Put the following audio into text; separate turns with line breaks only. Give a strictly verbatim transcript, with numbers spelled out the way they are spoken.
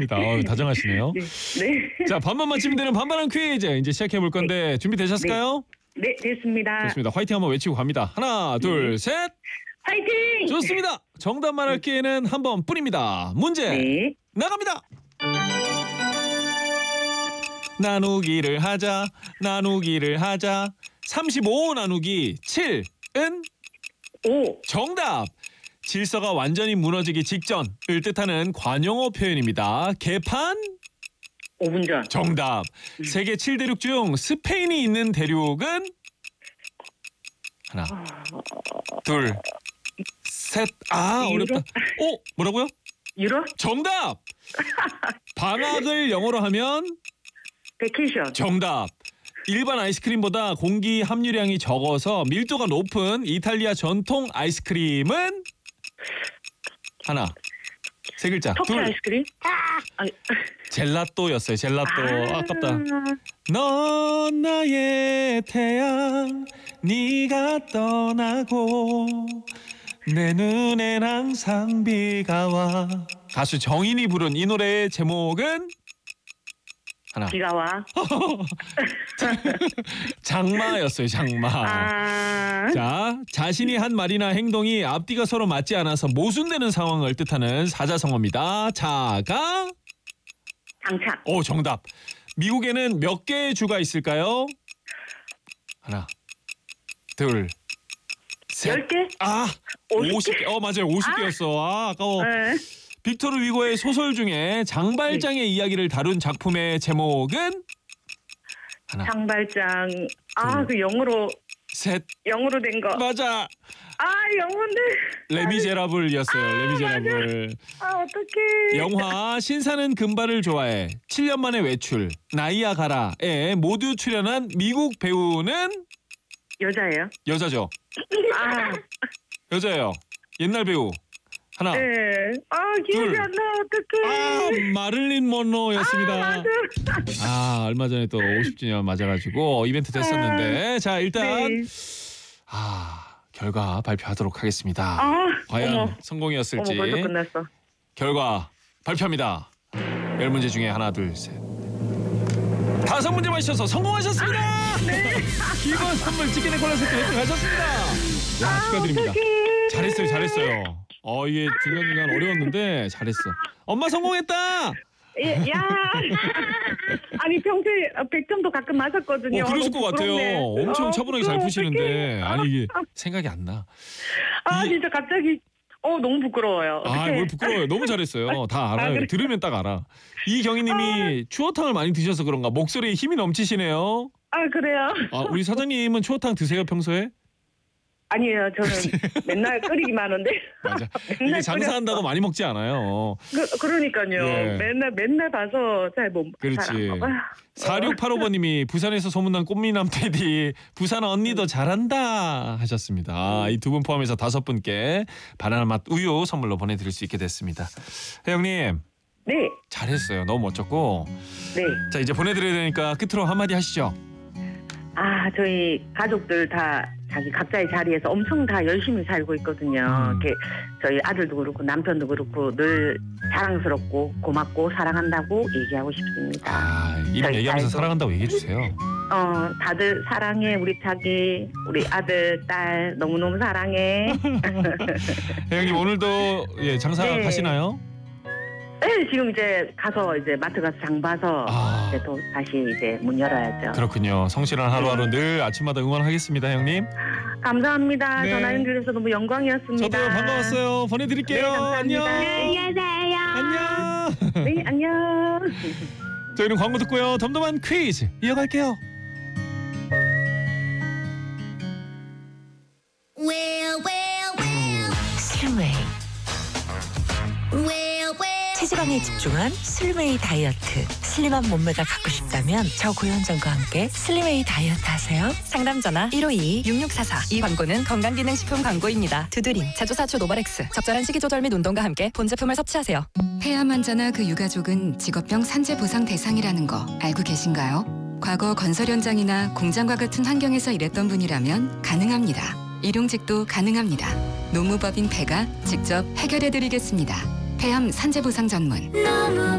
감사합니다. 어, 다정하시네요.
네. 네.
자, 반만 맞히면 되는 반반한 퀴즈 이제 시작해 볼 건데 준비되셨을까요?
네, 됐습니다.
좋습니다. 화이팅 한번 외치고 갑니다. 하나, 둘,
네.
셋.
화이팅!
좋습니다. 정답 말할 기회는 한 번뿐입니다. 문제
네.
나갑니다. 나누기를 하자, 나누기를 하자. 삼십오 나누기 칠은
오.
정답. 질서가 완전히 무너지기 직전을 뜻하는 관용어 표현입니다. 개판?
오 분 전.
정답. 세계 칠 대륙 중 스페인이 있는 대륙은? 하나, 둘, 셋. 아,
유럽?
어렵다. 오, 뭐라고요?
유럽?
정답. 방학을 영어로 하면?
베케이션.
정답. 일반 아이스크림보다 공기 함유량이 적어서 밀도가 높은 이탈리아 전통 아이스크림은? 하나, 세 글자.
터키
둘.
아이스크림? 아,
젤라또였어요. 젤라또.
아,
아깝다. 넌 나의 태양, 네가 떠나고 내 눈엔 항상 비가 와. 가수 정인이 부른 이 노래의 제목은? 하나.
비가 와.
장마였어요. 장마.
아,
자, 자신이 한 말이나 행동이 앞뒤가 서로 맞지 않아서 모순되는 상황을 뜻하는 사자성어입니다. 자가?
장착.
오, 정답. 미국에는 몇 개의 주가 있을까요? 하나, 둘, 셋.
열 개?
아,
오십 개?
오십 개. 어, 맞아요. 오십 개였어. 아, 아까워.
네.
빅토르 위고의 소설 중에 장발장의 이야기를 다룬 작품의 제목은? 하나,
장발장. 아,
둘.
그 영어로,
셋.
영어로 된 거.
맞아.
아, 영어인데.
레미제라블이었어요. 레미제라블.
아, 어떡해.
영화 신사는 금발을 좋아해 칠 년 만에 외출 나이아가라에 모두 출연한 미국 배우는?
여자예요?
여자죠.
아,
여자예요. 옛날 배우. 하나.
네. 아, 기억이
둘.
안 나. 어떡해.
아, 마를린 먼로였습니다.
아, 맞아.
아, 얼마 전에 또 오십 주년 맞아가지고 이벤트 됐었는데. 자, 일단
네.
아, 결과 발표하도록 하겠습니다.
아,
과연
어머.
성공이었을지.
어머, 벌써 끝났어.
결과 발표합니다. 열 문제 중에 하나, 둘, 셋. 다섯 문제 맞으셔서 성공하셨습니다.
네.
기본 선물 치킨의 콜라 세트 획득하셨습니다. 야, 축하드립니다.
어떡해.
잘했어요, 잘했어요. 어, 이게 중간중간 어려웠는데 잘했어. 엄마 성공했다.
예, 야. 아니, 평소에 백 점도 가끔 맞았거든요.
어, 그러실 것
너무
같아요.
부끄럽네.
엄청
어,
차분하게 잘
부끄러워,
푸시는데
어떡해.
아니 이게
아,
생각이 안 나.
아,
이-
진짜 갑자기 어 너무 부끄러워요.
아,
어떡해.
뭘 부끄러워요. 너무 잘했어요. 다 알아요.
아, 그래요?
들으면 딱 알아. 이경희님이 추어탕을 많이 드셔서 그런가 목소리에 힘이 넘치시네요.
아, 그래요?
아, 우리 사장님은 추어탕 드세요 평소에?
아니에요. 저는 맨날 끓이기만 하는데.
맞아. 이게
맨날
장사한다고 많이 먹지 않아요.
그, 그러니까요.
예.
맨날 맨날 봐서 잘못
그렇지.
잘
사육팔오 번님이 부산에서 소문난 꽃미남 테디 부산 언니도 잘한다 하셨습니다. 아, 이 두 분 포함해서 다섯 분께 바나나 맛 우유 선물로 보내드릴 수 있게 됐습니다. 혜영님
네,
잘했어요. 너무 멋졌고.
네.
자, 이제 보내드려야 되니까 끝으로 한마디 하시죠.
아, 저희 가족들 다 자기 각자의 자리에서 엄청 다 열심히 살고 있거든요.
음.
이렇게 저희 아들도 그렇고 남편도 그렇고 늘 자랑스럽고 고맙고 사랑한다고 얘기하고 싶습니다.
아, 이름
저희
얘기하면서
딸도.
사랑한다고 얘기해 주세요.
어, 다들 사랑해. 우리 자기, 우리 아들, 딸 너무너무 사랑해.
혜영님 오늘도 예, 장사
네.
가시나요?
네, 지금 이제 가서 이제 마트 가서 장 봐서
아.
이제 또 다시 이제 문 열어야죠.
그렇군요. 성실한 하루하루 늘 아침마다 응원하겠습니다, 형님.
감사합니다.
네.
전화 연결해서 너무 영광이었습니다.
저도 반가웠어요. 보내드릴게요.
네, 감사합니다.
안녕.
안녕하세요.
안녕.
네, 안녕.
저희는 광고 듣고요. 덤덤한 퀴즈 이어갈게요.
Well, well, well,
슬웨이
well, well.
체지방에 집중한 슬웨이 다이어트. 슬림한 몸매가 갖고 싶다면 저 고현정과 함께 슬웨이 다이어트 하세요.
상담 전화 일오이이 육육사사. 이 광고는 건강기능식품 광고입니다. 두드림, 자조사초 노바렉스. 적절한 식이 조절 및 운동과 함께 본 제품을 섭취하세요.
폐암 환자나 그 유가족은 직업병 산재 보상 대상이라는 거 알고 계신가요? 과거 건설 현장이나 공장과 같은 환경에서 일했던 분이라면 가능합니다. 일용직도 가능합니다. 노무법인 폐가 직접 해결해드리겠습니다. 폐암 산재 보상 전문.